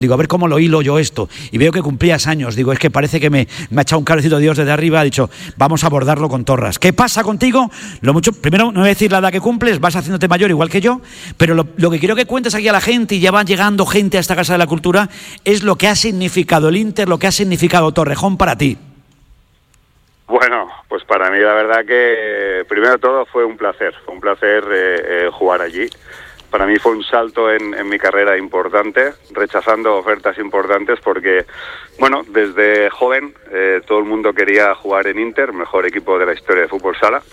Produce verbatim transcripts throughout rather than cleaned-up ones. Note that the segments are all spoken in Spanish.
Digo, a ver cómo lo hilo yo esto. Y veo que cumplías años. Digo, es que parece que me, me ha echado un cablecito de Dios desde arriba. Ha dicho, vamos a abordarlo con Torras. ¿Qué pasa contigo? Lo mucho, primero, no voy a decir la edad que cumples, vas haciéndote mayor igual que yo, pero lo, lo que quiero que cuentes aquí a la gente, y ya van llegando gente a esta Casa de la Cultura, es lo que ha significado el Inter, lo que ha significado Torrejón para ti. Bueno, pues para mí la verdad que, primero de todo, fue un placer. Fue un placer eh, eh, jugar allí. Para mí fue un salto en, en mi carrera importante, rechazando ofertas importantes porque, bueno, desde joven eh, todo el mundo quería jugar en Inter, mejor equipo de la historia de fútbol sala,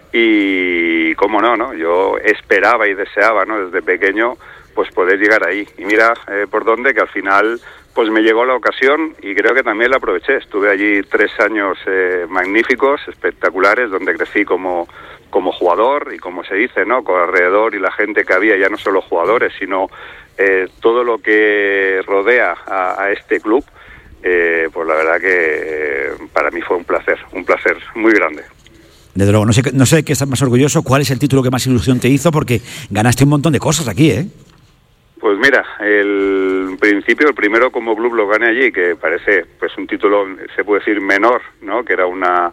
y cómo no, ¿no? Yo esperaba y deseaba, ¿no? Desde pequeño, pues poder llegar ahí. Y mira eh, por dónde, que al final pues me llegó la ocasión y creo que también la aproveché. Estuve allí tres años eh, magníficos, espectaculares, donde crecí como como jugador y como se dice, ¿no? Con alrededor y la gente que había, ya no solo jugadores, sino eh, todo lo que rodea a, a este club, eh, pues la verdad que eh, para mí fue un placer, un placer muy grande. Desde luego, no sé, no sé de qué estás más orgulloso, cuál es el título que más ilusión te hizo, porque ganaste un montón de cosas aquí, ¿eh? Pues mira, el principio, el primero como club lo gané allí, que parece pues un título, se puede decir, menor, ¿no? Que era una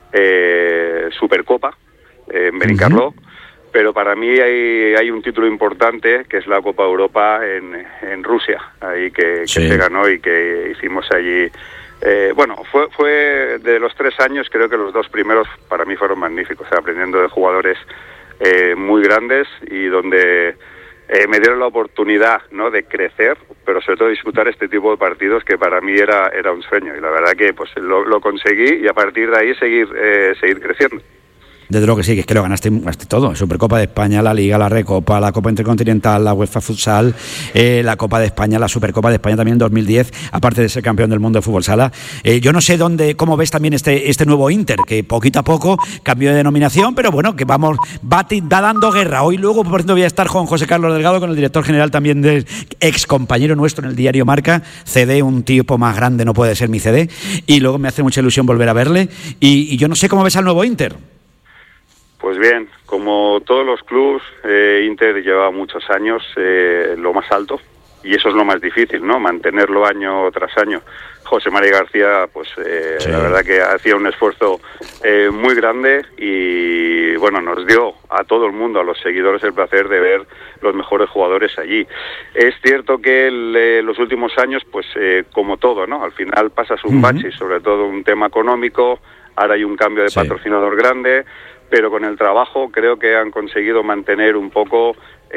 eh, Supercopa, en Benicarló, uh-huh. Pero para mí hay, hay un título importante que es la Copa Europa en, en Rusia, ahí que, que sí. se ganó y que hicimos allí. Eh, bueno, fue fue de los tres años, creo que los dos primeros para mí fueron magníficos, o sea, aprendiendo de jugadores eh, muy grandes y donde eh, me dieron la oportunidad, ¿no?, de crecer, pero sobre todo disfrutar este tipo de partidos que para mí era era un sueño, y la verdad que pues lo, lo conseguí, y a partir de ahí seguir eh, seguir creciendo. Desde luego que sí, que es que lo ganaste, ganaste todo. Supercopa de España, la Liga, la Recopa, la Copa Intercontinental, la UEFA Futsal, eh, la Copa de España, la Supercopa de España también en dos mil diez, aparte de ser campeón del mundo de fútbol sala. Eh, yo no sé dónde, cómo ves también este este nuevo Inter, que poquito a poco cambió de denominación, pero bueno, que vamos, va, va dando guerra. Hoy luego, por ejemplo, voy a estar con José Carlos Delgado, con el director general también del ex compañero nuestro en el diario Marca, C D, un tipo más grande no puede ser mi C D, y luego me hace mucha ilusión volver a verle, y, y yo no sé cómo ves al nuevo Inter. Pues bien, como todos los clubes, eh, Inter lleva muchos años eh, lo más alto, y eso es lo más difícil, ¿no? Mantenerlo año tras año. José María García, pues eh, sí. la verdad que hacía un esfuerzo eh, muy grande, y bueno, nos dio a todo el mundo, a los seguidores, el placer de ver los mejores jugadores allí. Es cierto que el, eh, los últimos años, pues eh, como todo, ¿no? Al final pasas un uh-huh. bache, sobre todo un tema económico. Ahora hay un cambio de sí. patrocinador grande, pero con el trabajo creo que han conseguido mantener un poco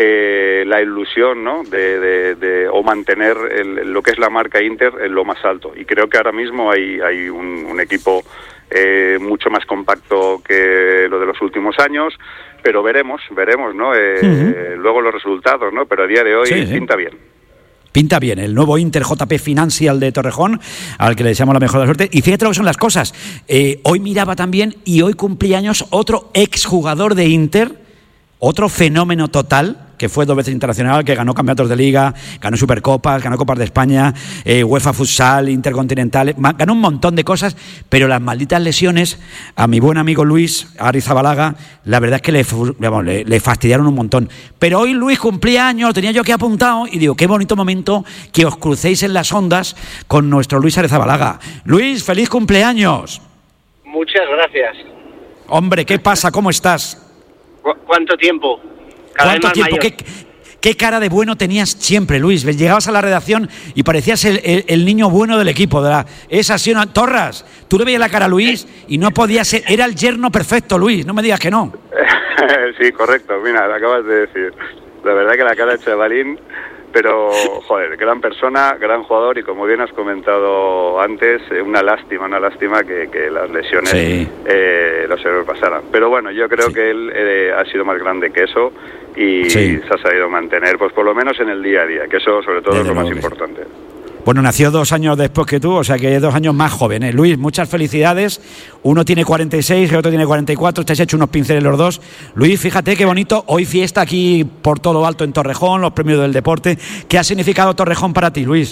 eh, la ilusión, ¿no?, de, de, de o mantener el, lo que es la marca Inter en lo más alto. Y creo que ahora mismo hay, hay un, un equipo eh, mucho más compacto que lo de los últimos años, pero veremos, veremos, ¿no? Eh, uh-huh. Luego los resultados, ¿no? Pero a día de hoy sí, pinta sí. bien. Pinta bien, el nuevo Inter J P Financial de Torrejón, al que le deseamos la mejor de la suerte. Y fíjate lo que son las cosas. Eh, hoy miraba también, y hoy cumplía años otro exjugador de Inter, otro fenómeno total, que fue dos veces internacional, que ganó campeonatos de Liga, ganó Supercopas, ganó Copas de España, eh, UEFA Futsal, Intercontinental, ganó un montón de cosas, pero las malditas lesiones a mi buen amigo Luis Arrizabalaga, la verdad es que le, digamos, le, le fastidiaron un montón. Pero hoy Luis cumplía años, tenía yo aquí apuntado, y digo, qué bonito momento que os crucéis en las ondas con nuestro Luis Arrizabalaga. Luis, feliz cumpleaños. Muchas gracias. Hombre, ¿qué pasa? ¿Cómo estás? ¿Cu- ¿Cuánto tiempo? Cada ¿Cuánto tiempo? ¿Qué, ¿Qué cara de bueno tenías siempre, Luis? Llegabas a la redacción y parecías el, el, el niño bueno del equipo. De la, esa sí, no, Torras, tú le veías la cara a Luis y no podía ser... Era el yerno perfecto, Luis, no me digas que no. Sí, correcto, mira, lo acabas de decir. La verdad que la cara de chavalín, pero, joder, gran persona, gran jugador, y como bien has comentado antes, eh, una lástima, una lástima que, que las lesiones sí. eh, lo sobrepasaran. Pero bueno, yo creo sí. que él eh, ha sido más grande que eso, y sí. se ha sabido mantener, pues por lo menos en el día a día, que eso sobre todo Desde es lo más importante. Bueno, nació dos años después que tú, o sea que dos años más joven, ¿eh? Luis, muchas felicidades. Uno tiene cuarenta y seis, el otro tiene cuarenta y cuatro, te has hecho unos pinceles los dos. Luis, fíjate qué bonito, hoy fiesta aquí por todo lo alto en Torrejón, los premios del deporte. ¿Qué ha significado Torrejón para ti, Luis?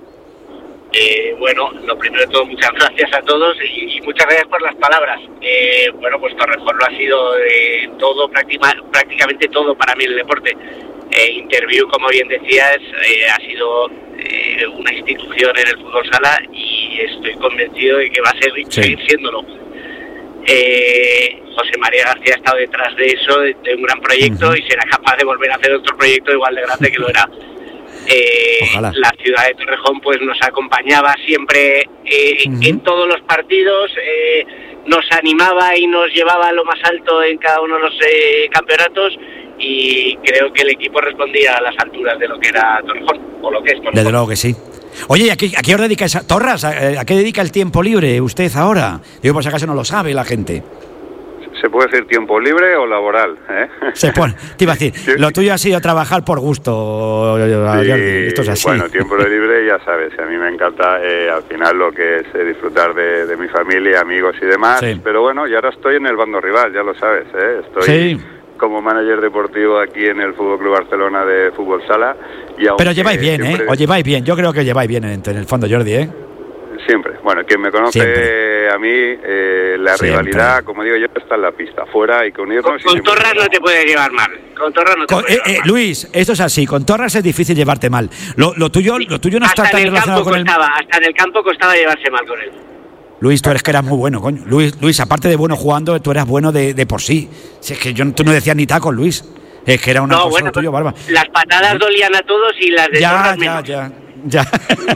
Eh, bueno, lo primero de todo, muchas gracias a todos y, y muchas gracias por las palabras. Eh, bueno, pues Torrejón lo ha sido eh, todo, práctima, prácticamente todo para mí el deporte. Eh, Interview, como bien decías, eh, ha sido eh, una institución en el fútbol sala y estoy convencido de que va a ser, sí. seguir siéndolo. Eh, José María García ha estado detrás de eso, de, de un gran proyecto, uh-huh. y será capaz de volver a hacer otro proyecto igual de grande que lo era. Eh, la ciudad de Torrejón pues nos acompañaba siempre eh, uh-huh. en todos los partidos, eh, nos animaba y nos llevaba a lo más alto en cada uno de los eh, campeonatos, y creo que el equipo respondía a las alturas de lo que era Torrejón, o lo que es Torrejón. Desde luego que sí. Oye, ¿a qué, a qué os dedicáis? Torras, ¿a, ¿a qué dedica el tiempo libre usted ahora? Digo, por si acaso no lo sabe la gente. ¿Se puede decir tiempo libre o laboral? ¿eh? Se pone, te iba a decir, lo tuyo ha sido trabajar por gusto. Sí, esto es así. Bueno, tiempo libre, ya sabes, a mí me encanta eh, al final lo que es eh, disfrutar de, de mi familia, amigos y demás, sí. Pero bueno, y ahora estoy en el bando rival, ya lo sabes, ¿eh? Estoy sí. como manager deportivo aquí en el Fútbol Club Barcelona de Fútbol Sala. Y pero lleváis bien, siempre... ¿eh? Os lleváis bien, yo creo que lleváis bien en, en el fondo, Jordi, ¿eh? Siempre. Bueno, quien me conoce siempre. A mí, eh, la siempre. rivalidad, como digo yo, está en la pista. Fuera hay que unirnos. Con, con Torras no te puedes llevar mal. Con Torras no te con, puedes eh, llevar eh, mal. Luis, esto es así. Con Torras es difícil llevarte mal. Lo, lo tuyo lo tuyo no hasta está tan relacionado con costaba, el... Hasta en el campo costaba llevarse mal con él. Luis, tú eres que eras muy bueno, coño. Luis, Luis, aparte de bueno jugando, tú eras bueno de, de por sí. Si es que yo, tú no decías ni tacos, Luis. Es que era una no, cosa bueno, tuyo, barba. Las patadas ¿sí? dolían a todos y las de ya, Torras ya, menos. ya, ya.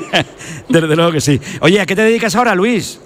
Desde luego que sí. Oye, ¿a qué te dedicas ahora, Luis?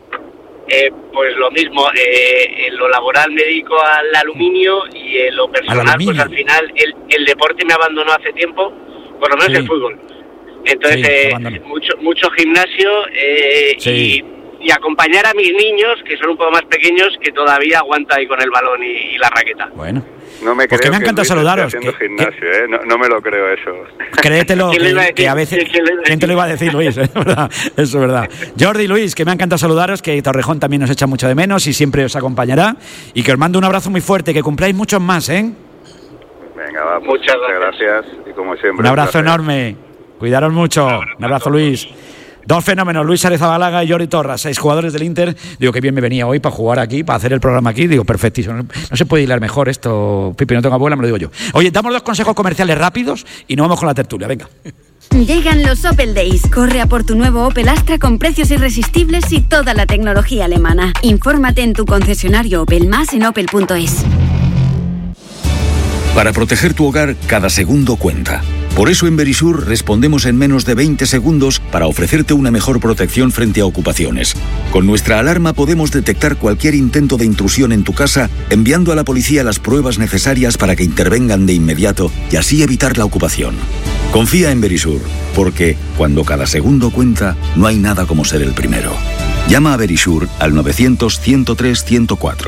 Eh, pues lo mismo, eh, en lo laboral me dedico al aluminio y en lo personal, pues al final el, el deporte me abandonó hace tiempo, por lo menos sí. el fútbol. Entonces, sí, eh, mucho mucho gimnasio eh, sí. y, y acompañar a mis niños, que son un poco más pequeños, que todavía aguanta ahí con el balón y, y la raqueta. Bueno. No me pues creo que me encanta saludaros. Que, gimnasio, que, ¿eh? no, no me lo creo eso. Créetelo, que, que a veces... ¿Quién te lo iba a decir, Luis? Es verdad, eso es verdad. Jordi, Luis, que me encanta saludaros, que Torrejón también nos echa mucho de menos y siempre os acompañará. Y que os mando un abrazo muy fuerte, que cumpláis muchos más, ¿eh? Venga, va, pues, muchas gracias. gracias. Y como siempre... Un abrazo un enorme. Cuidaros mucho. Un abrazo, Luis. Dos fenómenos, Luis Arezabalaga y Jordi Torras, seis jugadores del Inter. Digo, que bien me venía hoy para jugar aquí, para hacer el programa aquí. Digo, perfectísimo. No, no se puede hilar mejor esto, Pipi, no tengo abuela, me lo digo yo. Oye, damos dos consejos comerciales rápidos y nos vamos con la tertulia, venga. Llegan los Opel Days. Corre a por tu nuevo Opel Astra con precios irresistibles y toda la tecnología alemana. Infórmate en tu concesionario Opel, más en opel punto es. Para proteger tu hogar, cada segundo cuenta. Por eso en Verisur respondemos en menos de veinte segundos para ofrecerte una mejor protección frente a ocupaciones. Con nuestra alarma podemos detectar cualquier intento de intrusión en tu casa, enviando a la policía las pruebas necesarias para que intervengan de inmediato y así evitar la ocupación. Confía en Verisur, porque cuando cada segundo cuenta, no hay nada como ser el primero. Llama a Verisur al novecientos, ciento tres, ciento cuatro.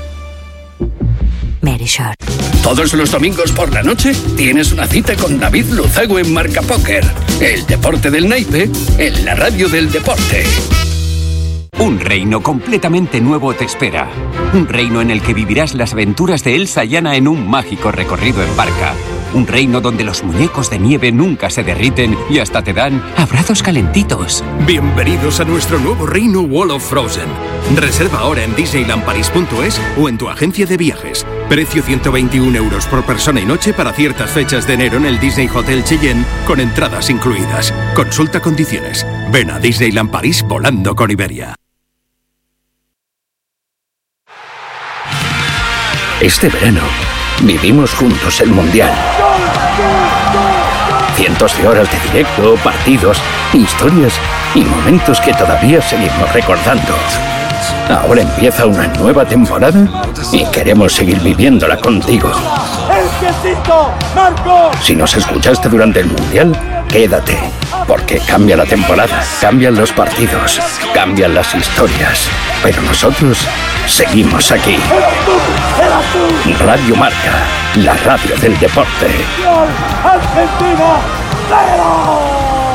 Verisur. Todos los domingos por la noche tienes una cita con David Luzago en Marca Póker. El deporte del naipe en la radio del deporte. Un reino completamente nuevo te espera. Un reino en el que vivirás las aventuras de Elsa y Anna en un mágico recorrido en barca. Un reino donde los muñecos de nieve nunca se derriten y hasta te dan abrazos calentitos. Bienvenidos a nuestro nuevo reino Wall of Frozen. Reserva ahora en disneyland paris punto es o en tu agencia de viajes. Precio ciento veintiún euros por persona y noche para ciertas fechas de enero en el Disney Hotel Cheyenne con entradas incluidas. Consulta condiciones. Ven a Disneyland París volando con Iberia. Este verano vivimos juntos el Mundial. Cientos de horas de directo, partidos, historias y momentos que todavía seguimos recordando. Ahora empieza una nueva temporada y queremos seguir viviéndola contigo. Si nos escuchaste durante el Mundial, quédate, porque cambia la temporada, cambian los partidos, cambian las historias, pero nosotros seguimos aquí. Radio Marca, la radio del deporte. Argentina, cero.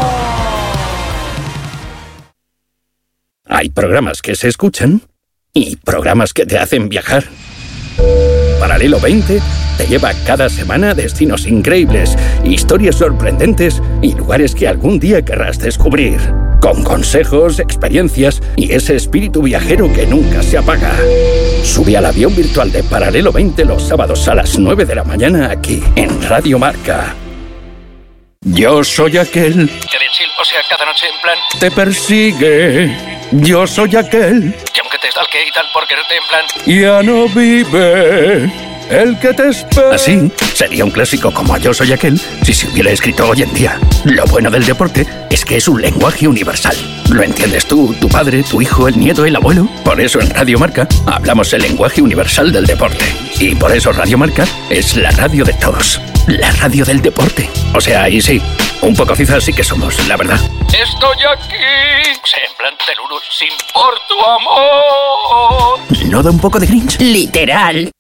Hay programas que se escuchan y programas que te hacen viajar. Paralelo veinte te lleva cada semana a destinos increíbles, historias sorprendentes y lugares que algún día querrás descubrir. Con consejos, experiencias y ese espíritu viajero que nunca se apaga. Sube al avión virtual de Paralelo veinte los sábados a las nueve de la mañana aquí, en Radio Marca. Yo soy aquel... O sea, cada noche en plan... Te persigue. Yo soy aquel... Que aunque te stalke y tal por quererte en plan... Ya no vive... El que te espera. Así, sería un clásico como Yo soy aquel si se hubiera escrito hoy en día. Lo bueno del deporte es que es un lenguaje universal. Lo entiendes tú, tu padre, tu hijo, el nieto, el abuelo. Por eso en Radio Marca hablamos el lenguaje universal del deporte. Y por eso Radio Marca es la radio de todos. La radio del deporte. O sea, ahí sí, un poco cizas sí que somos, la verdad. Estoy aquí. O sea, en plan Teluru, sin por tu amor. ¿No da un poco de Grinch? Literal.